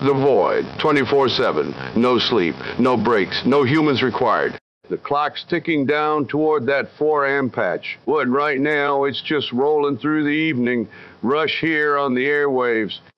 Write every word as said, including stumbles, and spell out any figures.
The Void, twenty-four seven. No sleep, no breaks, no humans required. The clock's ticking down toward that four a m patch. But right now, it's just rolling through the evening. Rush here on the airwaves.